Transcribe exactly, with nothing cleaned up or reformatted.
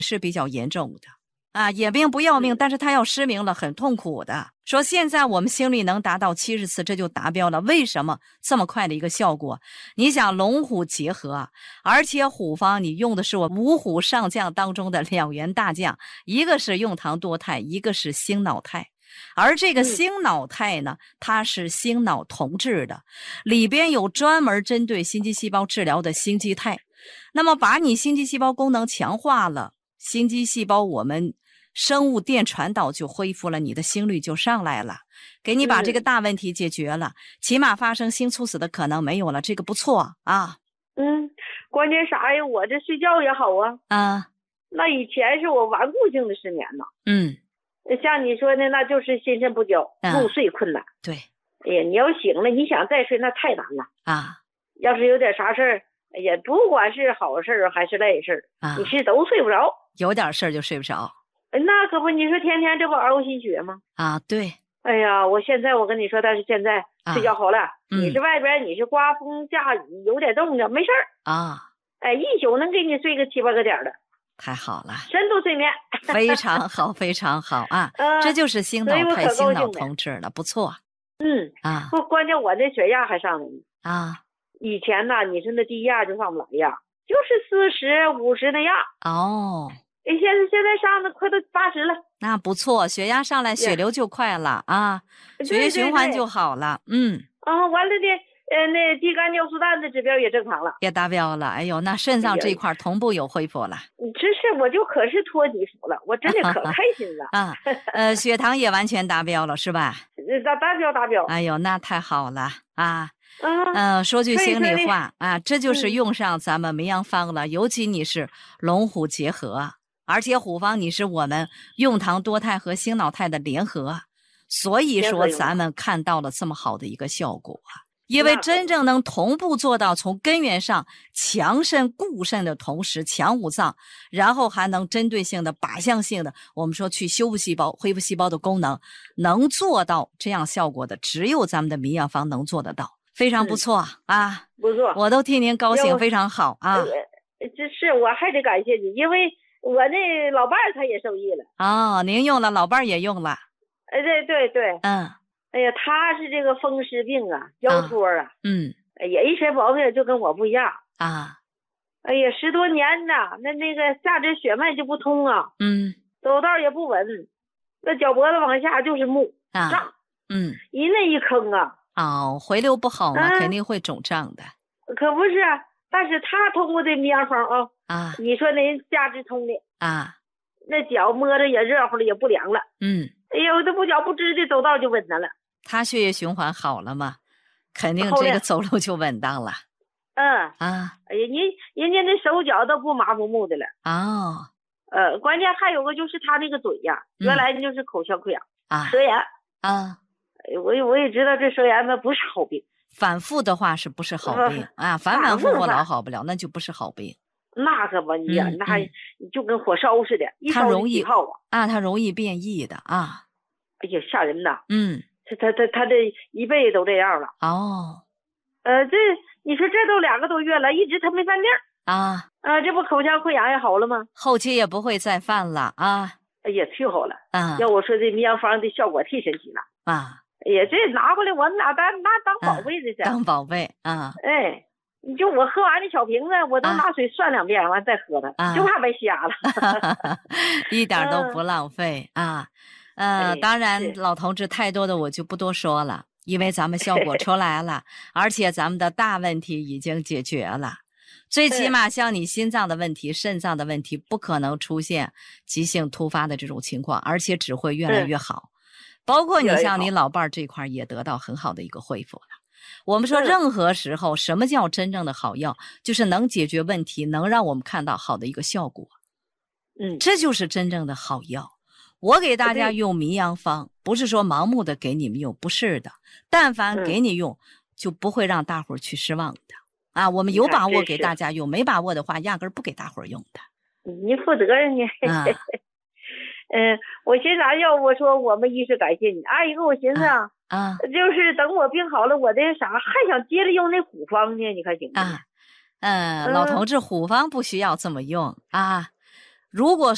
是比较严重的啊，眼病不要命，但是他要失明了，很痛苦的。说现在我们心率能达到七十次，这就达标了。为什么这么快的一个效果？你想龙虎结合，而且虎方你用的是我五虎上将当中的两员大将，一个是用糖多肽，一个是星脑肽。而这个星脑肽呢，它是星脑同治的，里边有专门针对心肌细胞治疗的星肌肽。那么把你心肌细胞功能强化了，心肌细胞我们生物电传导就恢复了，你的心率就上来了，给你把这个大问题解决了，起码发生心猝死的可能没有了，这个不错啊。 嗯，关键啥呀？我这睡觉也好啊。 啊， 那以前是我顽固性的失眠呢。 嗯， 像你说的，那就是心肾不交，入睡困难。 对， 哎呀，你要醒了，你想再睡那太难了啊。 要是有点啥事儿，哎呀，不管是好事儿还是赖事儿， 啊， 你是都睡不着。 有点事儿就睡不着。 那可不，你说天天这不熬心血吗？ 啊，对。 哎呀，我现在我跟你说，但是现在睡觉好了。啊嗯、 你是外边，你是刮风下雨，有点动静，没事儿啊。 哎，一宿能给你睡个七八个点的。 太好了， 深度睡眠非常好，非常好啊！ 呃、 这就是星脑肽、星脑同治了，不错。 嗯啊， 不，关键我这血压还上来呢啊。 以前呢，你说那低压就上不来呀，就是四十五十那样。 哦， 哎，现在现在上的快都八十了。 那不错，血压上来，血流就快了啊，血液循环就好了。嗯。 啊，完了的。呃，那低肝尿素氮的指标也正常了， 也达标了。哎呦，那肾脏这一块同步有恢复了。 真是，我就可是托你福了，我真的可开心了啊。呃，血糖也完全达标了，是吧？ 达达标达标。 哎呦，那太好了啊！ 嗯、 呃，说句心里话啊，这就是用上咱们梅阳方了。嗯、尤其你是龙虎结合，而且虎方你是我们用糖多肽和星脑肽的联合，所以说咱们看到了这么好的一个效果。因为真正能同步做到从根源上强肾固肾的同时强五脏，然后还能针对性的靶向性的我们说去修复细胞恢复细胞的功能，能做到这样效果的只有咱们的迷药方能做得到，非常不错、嗯、啊， 不错， 我都替您高兴，非常好啊。 这是我还得感谢你，因为我那老伴儿他也受益了。 哦，您用了，老伴儿也用了。 哎，对对对， 嗯。 哎呀，他是这个风湿病啊，腰托啊， 啊嗯， 哎呀，一身毛病就跟我不一样啊。 哎呀，十多年呐，那那个下肢血脉就不通啊， 嗯， 走道也不稳，那脚脖子往下就是木啊， 胀， 嗯， 一那一坑啊， 哦，回流不好嘛、啊，肯定会肿胀的。 可不是，但是他通过这秘药方啊， 啊， 你说那人下肢通的啊， 那脚摸着也热乎了，也不凉了， 嗯， 哎呦，我这不脚不支的走道就稳当了。 他血液循环好了嘛，肯定这个走路就稳当了。 嗯啊， 哎呀，人人家那手脚都不麻不木的了。 哦， 呃，关键还有个就是他那个嘴呀， 嗯、 原来就是口腔溃疡啊， 舌炎啊。 我也我也知道这舌炎吧不是好病， 反复的话是不是好病、呃、啊？反反复复老好不了，那就不是好病。 那可不你呀、嗯，那还就跟火烧似的，嗯、一烧就起泡啊啊，它容易变异的啊。 哎呀，吓人呐！ 嗯。 他他他这一辈子都这样了哦， 呃，这你说这都两个多月了，一直他没犯病啊啊，这不口腔溃疡也好了吗？ 后期也不会再犯了啊！ 哎呀，忒好了啊！ 要我说这秘药方的效果忒神奇了啊！ 哎呀，这拿回来我们俩当拿当宝贝这是、 啊，当宝贝啊！ 哎，你就我喝完那小瓶子，我都拿水涮两遍，完、啊、再喝它、啊，就怕被瞎了， 一点都不浪费、嗯、啊！呃，当然，老同志太多的我就不多说了，因为咱们效果出来了，而且咱们的大问题已经解决了。最起码像你心脏的问题、肾脏的问题，不可能出现急性突发的这种情况，而且只会越来越好。包括你像你老伴儿这块也得到很好的一个恢复了。我们说任何时候，什么叫真正的好药？就是能解决问题，能让我们看到好的一个效果。 嗯， 这就是真正的好药。我给大家用迷阳方，不是说盲目的给你们用，不是的。但凡给你用，就不会让大伙儿去失望的啊。我们有把握给大家用，没把握的话，压根儿不给大伙儿用的。 你负责任呢。 啊嗯，我寻思要我说我们一是感谢你，二一个我寻思啊， 啊， 就是等我病好了，我这啥还想接着用那虎方呢？你看行吗？ 啊，嗯，老同志，虎方不需要这么用啊。如果